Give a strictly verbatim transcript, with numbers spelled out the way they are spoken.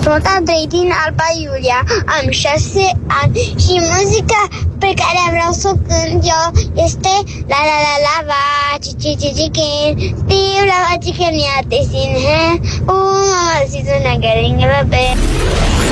Sunt Andrei din Alba Iulia, am șase ani și muzica pe care vreau să o cânt eu este La la la la va, cici cici chicken, Steve la va chicken ia te sin hai, oh mama si tu na garing bebe.